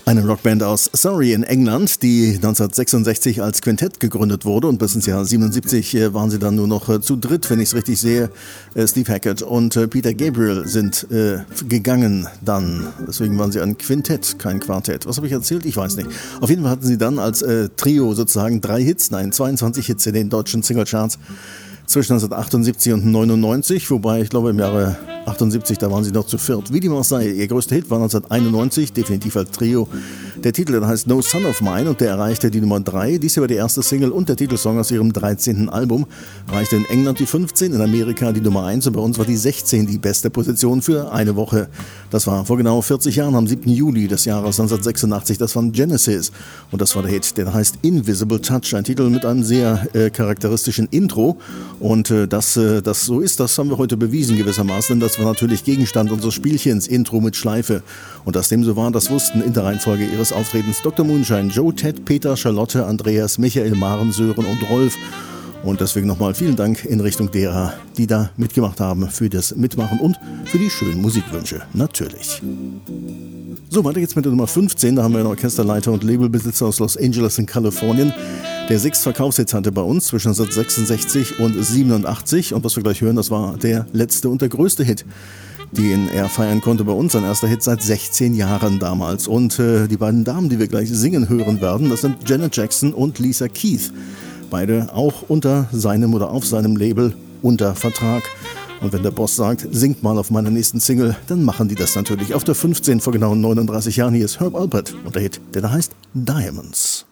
Eine Rockband aus Surrey in England, die 1966 als Quintett gegründet wurde und bis ins Jahr 77 waren sie dann nur noch zu dritt, wenn ich es richtig sehe. Steve Hackett und Peter Gabriel sind gegangen dann. Deswegen waren sie ein Quintett, kein Quartett. Was habe ich erzählt? Ich weiß nicht. Auf jeden Fall hatten sie dann als Trio sozusagen 22 Hits in den deutschen Singlecharts zwischen 1978 und 99, wobei ich glaube im Jahre 78, da waren sie noch zu viert. Wie dem auch sei, ihr größter Hit war 1991, definitiv als Trio. Der Titel, der heißt No Son of Mine und der erreichte die Nummer 3. Dies hier war die erste Single und der Titelsong aus ihrem 13. Album. Erreichte in England die 15, in Amerika die Nummer 1 und bei uns war die 16 die beste Position für eine Woche. Das war vor genau 40 Jahren, am 7. Juli des Jahres 1986. Das war Genesis und das war der Hit, der heißt Invisible Touch. Ein Titel mit einem sehr charakteristischen Intro und dass das so ist, das haben wir heute bewiesen gewissermaßen, denn das war natürlich Gegenstand unseres Spielchens, Intro mit Schleife. Und dass dem so war, das wussten in der Reihenfolge ihres Auftretens Dr. Moonshine, Joe, Ted, Peter, Charlotte, Andreas, Michael, Maren, Sören und Rolf. Und deswegen nochmal vielen Dank in Richtung derer, die da mitgemacht haben, für das Mitmachen und für die schönen Musikwünsche, natürlich. So, weiter geht's mit der Nummer 15. Da haben wir einen Orchesterleiter und Labelbesitzer aus Los Angeles in Kalifornien, der 6 Verkaufshits hatte bei uns zwischen 1966 und 87. Und was wir gleich hören, das war der letzte und der größte Hit, den er feiern konnte bei uns. Sein erster Hit seit 16 Jahren damals. Und die beiden Damen, die wir gleich singen hören werden, das sind Janet Jackson und Lisa Keith. Beide auch unter seinem oder auf seinem Label unter Vertrag. Und wenn der Boss sagt, singt mal auf meiner nächsten Single, dann machen die das natürlich. Auf der 15 vor genau 39 Jahren. Hier ist Herb Alpert und der Hit, der da heißt Diamonds.